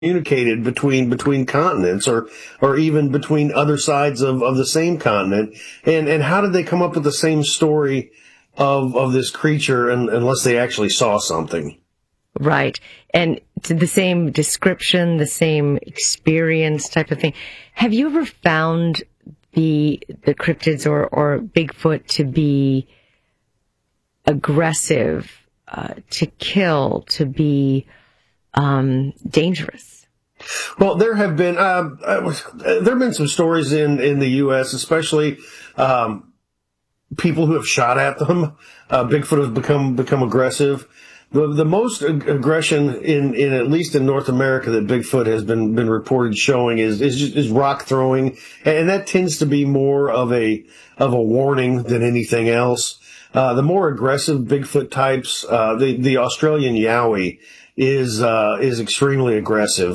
communicated between continents, or even between other sides of the same continent. And how did they come up with the same story of this creature unless they actually saw something? Right. And to the same description, the same experience type of thing. Have you ever found the cryptids or Bigfoot to be aggressive, to kill, to be dangerous? Well, there have been some stories in the U.S., especially people who have shot at them. Bigfoot has become aggressive. The most aggression in at least in North America that Bigfoot has been reported showing is rock throwing, and that tends to be more of a warning than anything else. The more aggressive Bigfoot types, the Australian Yowie is extremely aggressive.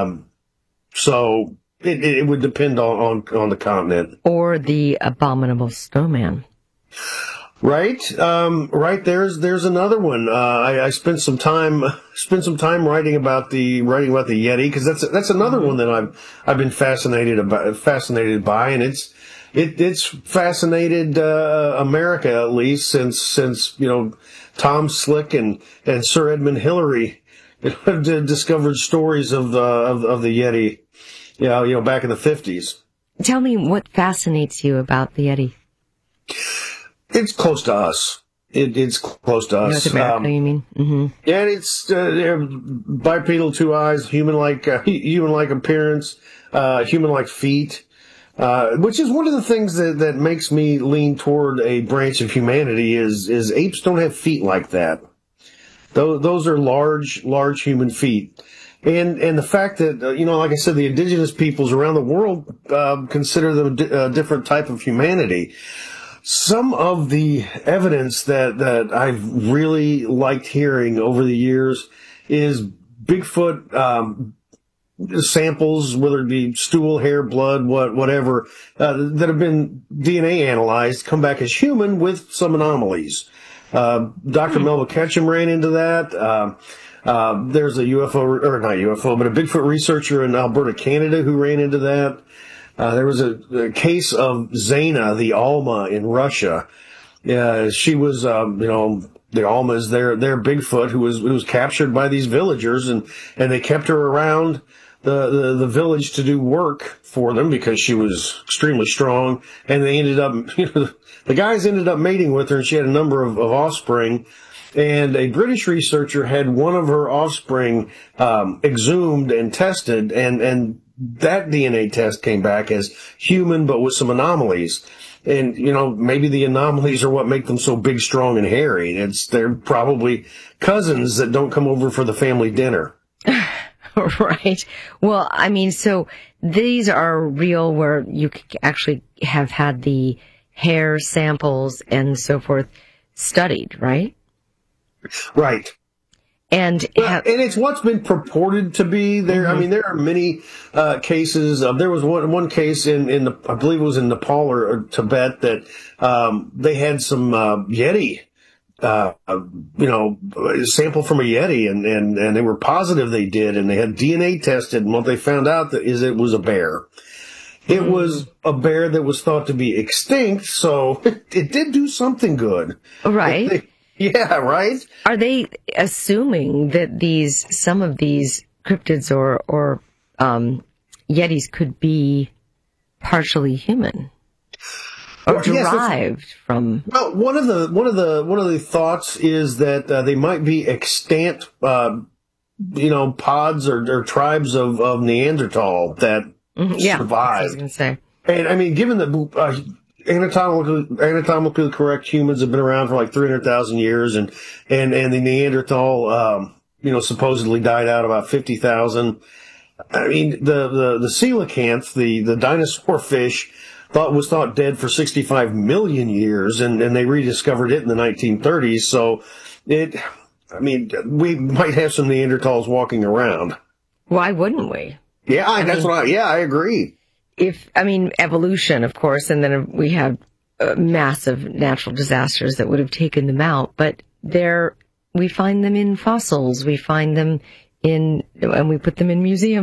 So it would depend on the continent. Or the abominable snowman. Right. Right. There's another one. I spent some time writing about the Yeti, because that's another one that I've been fascinated by, and it's fascinated America, at least since Tom Slick and Sir Edmund Hillary have discovered stories of the Yeti, back in the 50s. Tell me what fascinates you about the Yeti. It's close to us. It's close to us. North America, you mean? Mm-hmm. Yeah, it's bipedal, 2 eyes, human-like appearance, human-like feet, which is one of the things that makes me lean toward a branch of humanity is apes don't have feet like that. Those are large human feet. And the fact that, like I said, the indigenous peoples around the world consider them a different type of humanity. Some of the evidence that I've really liked hearing over the years is Bigfoot samples, whether it be stool, hair, blood, whatever, that have been DNA analyzed, come back as human with some anomalies. Dr. Melba Ketchum ran into that. There's a UFO, or not UFO, but a Bigfoot researcher in Alberta, Canada, who ran into that. There was a case of Zena, the Alma in Russia. She was, the Alma is their Bigfoot who was captured by these villagers, and they kept her around the village to do work for them because she was extremely strong. And they ended up, the guys ended up mating with her, and she had a number of offspring. And a British researcher had one of her offspring exhumed and tested, and that DNA test came back as human, but with some anomalies. And, maybe the anomalies are what make them so big, strong, and hairy. They're probably cousins that don't come over for the family dinner. Right. Well, I mean, so these are real, where you actually have had the hair samples and so forth studied, right? Right. And it's what's been purported to be there. Mm-hmm. I mean, there are many cases. There was one case in I believe it was in Nepal or Tibet, that they had some Yeti, sample from a Yeti, and they were positive they did, and they had DNA tested, and what they found out is it was a bear. It was a bear that was thought to be extinct, so it did do something good. Right. Yeah, right? Are they assuming that some of these cryptids or Yetis could be partially human or derived from? Well, one of the thoughts is that they might be extant, pods or tribes of Neanderthal that survived. Yeah, that's what I was going to say. And I mean, given that anatomically correct humans have been around for like 300,000 years, and the Neanderthal, supposedly died out about 50,000. I mean, the coelacanth, the dinosaur fish, was thought dead for 65 million years, and they rediscovered it in the 1930s. So we might have some Neanderthals walking around. Why wouldn't we? Yeah, I agree. Evolution, of course, and then we have massive natural disasters that would have taken them out. But we find them in fossils. We find them and we put them in museums.